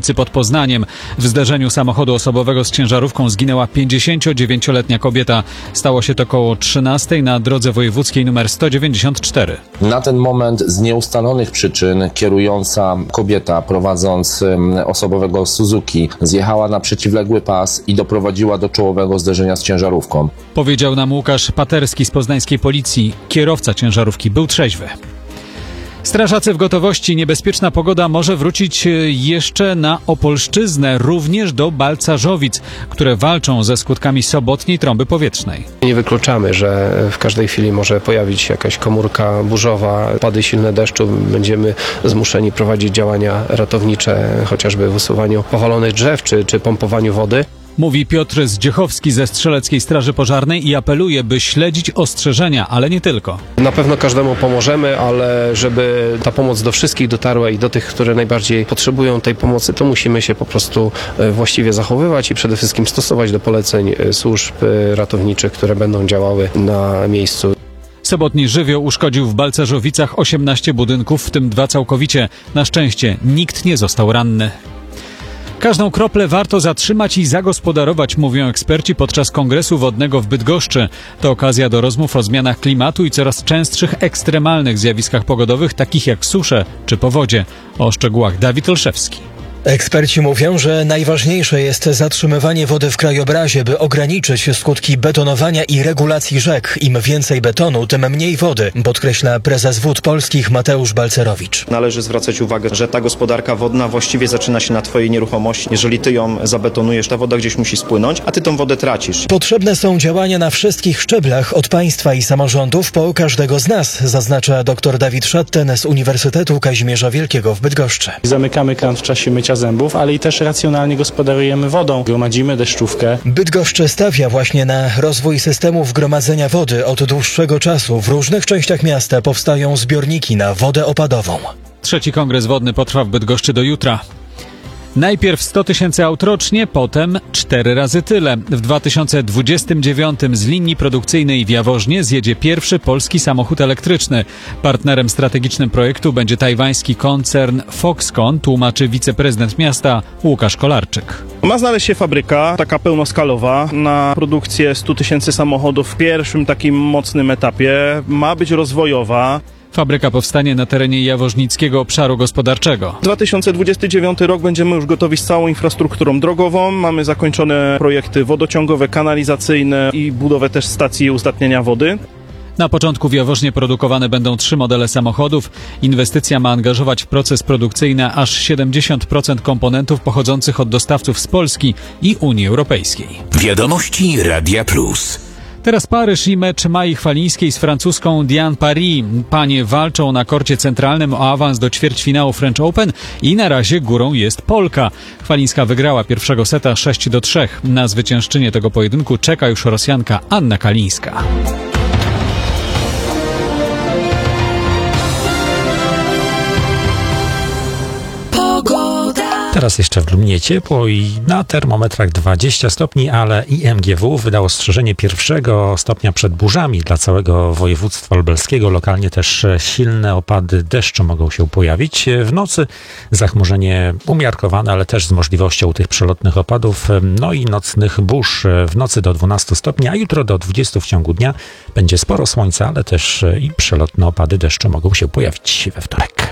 dzielnicy pod Poznaniem. W zderzeniu samochodu osobowego z ciężarówką zginęła 59-letnia kobieta. Stało się to koło 13 na drodze wojewódzkiej nr 194. Na ten moment z nieustalonych przyczyn kierująca kobieta prowadząc osobowego Suzuki zjechała na przeciwległy pas i doprowadziła do czołowego zderzenia z ciężarówką. Powiedział nam Łukasz Paterski z poznańskiej policji. Kierowca ciężarówki był trzeźwy. Strażacy w gotowości. Niebezpieczna pogoda może wrócić jeszcze na Opolszczyznę, również do Balcarzowic, które walczą ze skutkami sobotniej trąby powietrznej. Nie wykluczamy, że w każdej chwili może pojawić się jakaś komórka burzowa, pady silne deszczu. Będziemy zmuszeni prowadzić działania ratownicze, chociażby w usuwaniu powalonych drzew czy pompowaniu wody. Mówi Piotr Zdziechowski ze Strzeleckiej Straży Pożarnej i apeluje, by śledzić ostrzeżenia, ale nie tylko. Na pewno każdemu pomożemy, ale żeby ta pomoc do wszystkich dotarła i do tych, które najbardziej potrzebują tej pomocy, to musimy się po prostu właściwie zachowywać i przede wszystkim stosować do poleceń służb ratowniczych, które będą działały na miejscu. Sobotni żywioł uszkodził w Balcarzowicach 18 budynków, w tym 2 całkowicie. Na szczęście nikt nie został ranny. Każdą kroplę warto zatrzymać i zagospodarować, mówią eksperci podczas Kongresu Wodnego w Bydgoszczy. To okazja do rozmów o zmianach klimatu i coraz częstszych ekstremalnych zjawiskach pogodowych, takich jak susze czy powodzie. O szczegółach Dawid Olszewski. Eksperci mówią, że najważniejsze jest zatrzymywanie wody w krajobrazie, by ograniczyć skutki betonowania i regulacji rzek. Im więcej betonu, tym mniej wody, podkreśla prezes Wód Polskich Mateusz Balcerowicz. Należy zwracać uwagę, że ta gospodarka wodna właściwie zaczyna się na twojej nieruchomości. Jeżeli ty ją zabetonujesz, ta woda gdzieś musi spłynąć, a ty tą wodę tracisz. Potrzebne są działania na wszystkich szczeblach, od państwa i samorządów po każdego z nas, zaznacza dr Dawid Szatten z Uniwersytetu Kazimierza Wielkiego w Bydgoszczy. Zamykamy kran w czasie mycia zębów, ale i też racjonalnie gospodarujemy wodą. Gromadzimy deszczówkę. Bydgoszcz stawia właśnie na rozwój systemów gromadzenia wody. Od dłuższego czasu w różnych częściach miasta powstają zbiorniki na wodę opadową. 3. Kongres Wodny potrwa w Bydgoszczy do jutra. Najpierw 100 000 aut rocznie, potem 4 razy tyle. W 2029 z linii produkcyjnej w Jaworznie zjedzie pierwszy polski samochód elektryczny. Partnerem strategicznym projektu będzie tajwański koncern Foxconn, tłumaczy wiceprezydent miasta Łukasz Kolarczyk. Ma znaleźć się fabryka, taka pełnoskalowa, na produkcję 100 000 samochodów w pierwszym takim mocnym etapie. Ma być rozwojowa. Fabryka powstanie na terenie Jaworznickiego Obszaru Gospodarczego. 2029 rok będziemy już gotowi z całą infrastrukturą drogową. Mamy zakończone projekty wodociągowe, kanalizacyjne i budowę też stacji uzdatniania wody. Na początku w Jaworznie produkowane będą 3 modele samochodów. Inwestycja ma angażować w proces produkcyjny aż 70% komponentów pochodzących od dostawców z Polski i Unii Europejskiej. Wiadomości Radia Plus. Teraz Paryż i mecz Mai Chwalińskiej z francuską Diane Paris. Panie walczą na korcie centralnym o awans do ćwierćfinału French Open i na razie górą jest Polka. Chwalińska wygrała pierwszego seta 6-3. Na zwyciężczynię tego pojedynku czeka już Rosjanka Anna Kalińska. Teraz jeszcze w Lublinie ciepło i na termometrach 20 stopni, ale IMGW wydało ostrzeżenie 1 stopnia przed burzami dla całego województwa lubelskiego. Lokalnie też silne opady deszczu mogą się pojawić. W nocy zachmurzenie umiarkowane, ale też z możliwością tych przelotnych opadów, no i nocnych burz. W nocy do 12 stopni, a jutro do 20 w ciągu dnia będzie sporo słońca, ale też i przelotne opady deszczu mogą się pojawić we wtorek.